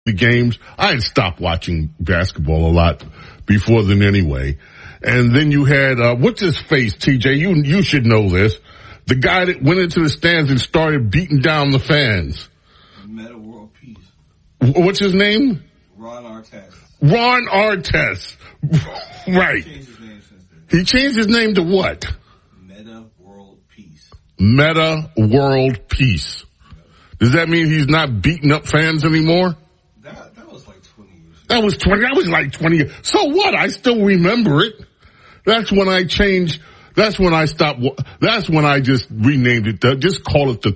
the games. I had stopped watching basketball a lot before then anyway. And then you had, what's his face, TJ? You should know this. The guy that went into the stands and started beating down the fans. Meta World Peace. What's his name? Ron Artest. Ron Artest. Right. He changed his name to what? Meta World Peace. Meta World Peace. Does that mean he's not beating up fans anymore? That was like 20 years ago. That was like 20 years. So what? I still remember it. That's when I changed. That's when I stopped. That's when I just renamed it. Just call it the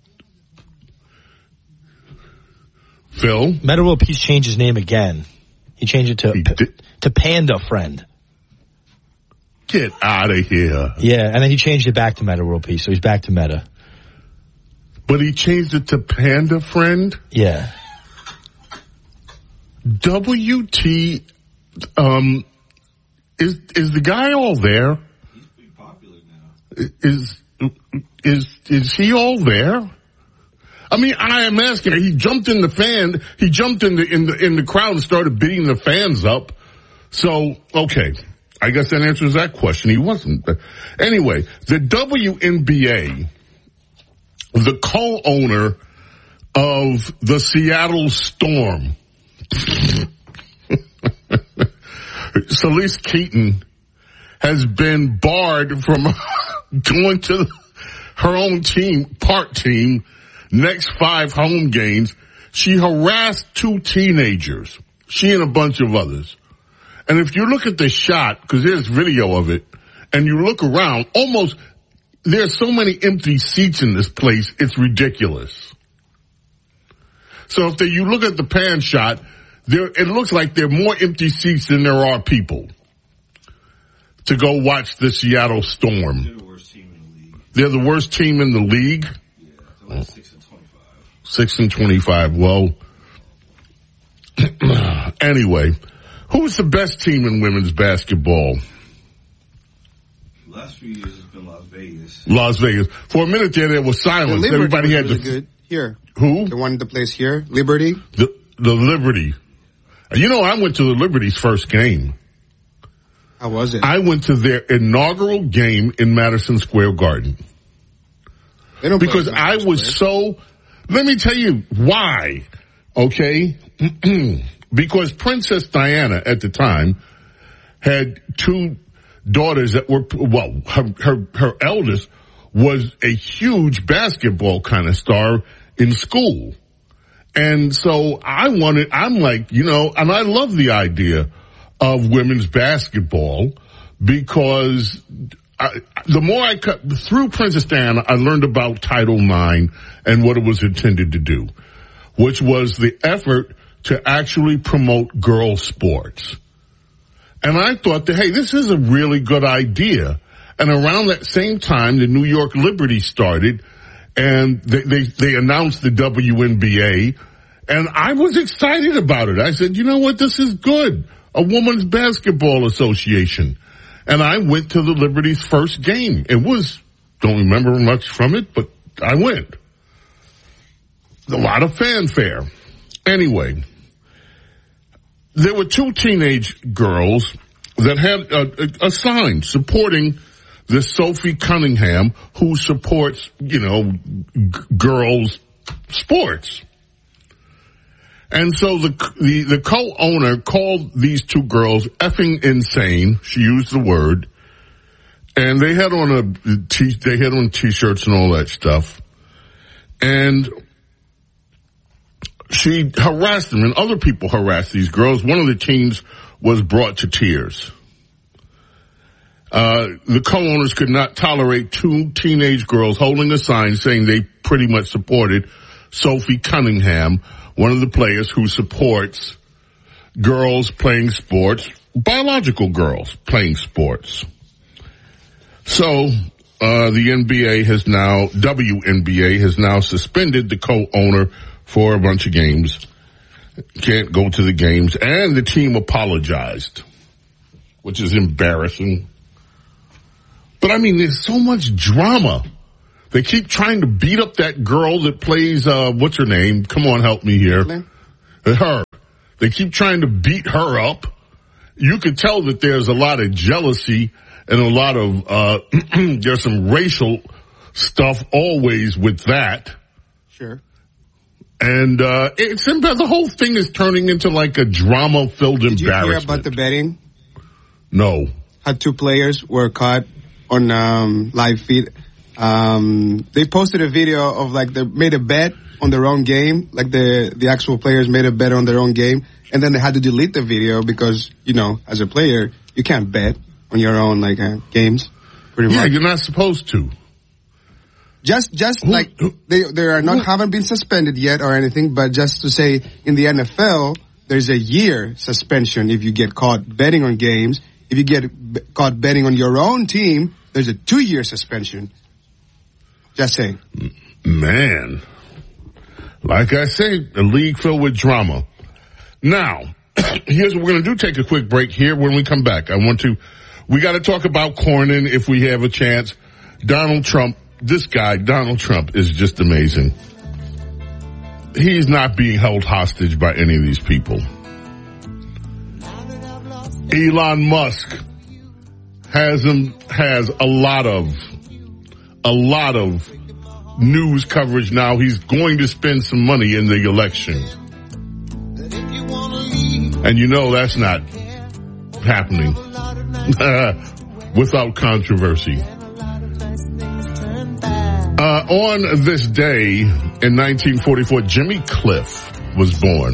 Phil. Meta World Peace changed his name again. He changed it to Panda Friend. Get out of here. Yeah, and then he changed it back to Meta World Peace, so he's back to Meta. But he changed it to Panda Friend? Yeah. WT, is the guy all there? He's pretty popular now. Is he all there? I mean, I am asking. He jumped in the fan. He jumped in the crowd and started beating the fans up. So, okay. I guess that answers that question. He wasn't. Anyway, the WNBA, the co-owner of the Seattle Storm, Celeste Keaton, has been barred from going to her own part team, next 5 home games. She harassed 2 teenagers, she and a bunch of others. And if you look at the shot, because there's video of it, and you look around, there's so many empty seats in this place, it's ridiculous. So if you look at the pan shot, it looks like there are more empty seats than there are people to go watch the Seattle Storm. They're the worst team in the league. They're the worst team in the league? Yeah, they're like 6-25. Well, anyway, who's the best team in women's basketball? The last few years it's been Las Vegas. Las Vegas. For a minute there was silence. Everybody had really good here. Who? The one that plays here, Liberty. The Liberty. You know, I went to the Liberty's first game. How was it? I went to their inaugural game in Madison Square Garden. Because I was so, let me tell you why, okay? Because Princess Diana at the time had 2 daughters that were, well, her eldest was a huge basketball kind of star in school. And so I'm like, you know, and I love the idea of women's basketball because the more I cut through Princess Diana, I learned about Title IX and what it was intended to do, which was the effort to actually promote girls' sports. And I thought that, hey, this is a really good idea. And around that same time, the New York Liberty started, and they announced the WNBA, and I was excited about it. I said, you know what, this is good. A women's basketball association. And I went to the Liberty's first game. It was, don't remember much from it, but I went. A lot of fanfare. Anyway, there were 2 teenage girls that had a sign supporting this Sophie Cunningham, who supports, you know, girls' sports. And so the co-owner called these 2 girls effing insane. She used the word. And they had on t-shirts and all that stuff. And she harassed them, and other people harassed these girls. One of the teens was brought to tears. The co-owners could not tolerate 2 teenage girls holding a sign saying they pretty much supported Sophie Cunningham, one of the players who supports girls playing sports, biological girls playing sports. So, WNBA has now suspended the co-owner for a bunch of games. Can't go to the games, and the team apologized, which is embarrassing. But I mean, there's so much drama. They keep trying to beat up that girl that plays, what's her name? Come on, help me here. Her. They keep trying to beat her up. You could tell that there's a lot of jealousy and a lot of, there's some racial stuff always with that. Sure. And, the whole thing is turning into like a drama-filled embarrassment. Did you hear about the betting? No. How 2 players were caught on, live feed. They posted a video of like they made a bet on their own game. Like the actual players made a bet on their own game. And then they had to delete the video because, as a player, you can't bet on your own, like, games. Pretty much. Yeah, you're not supposed to. Just like, they haven't been suspended yet or anything, but just to say, in the NFL, there's a year suspension if you get caught betting on games. If you get caught betting on your own team, there's a 2-year suspension. Just saying. Man. Like I say, a league filled with drama. Now, here's what we're going to do. Take a quick break here. When we come back, we got to talk about Cornyn if we have a chance. Donald Trump, Donald Trump is just amazing. He's not being held hostage by any of these people. Elon Musk has a lot of news coverage now. He's going to spend some money in the election. And that's not happening without controversy. On this day in 1944, Jimmy Cliff was born.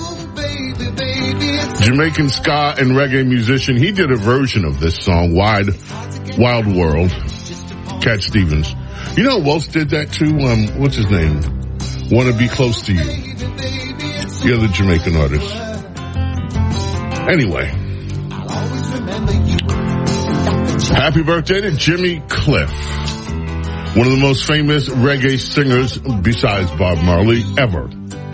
Jamaican ska and reggae musician. He did a version of this song, Wild World. Cat Stevens. You know who else did that too? What's his name? Wanna Be Close to You. The other Jamaican artist. Anyway. Happy birthday to Jimmy Cliff. One of the most famous reggae singers besides Bob Marley ever.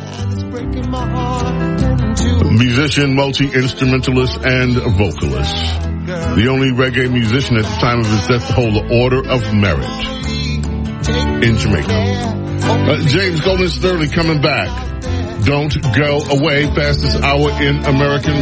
Musician, multi-instrumentalist, and vocalist. The only reggae musician at the time of his death to hold the Order of Merit in Jamaica. James Golden Sterling coming back. Don't go away. Fastest hour in American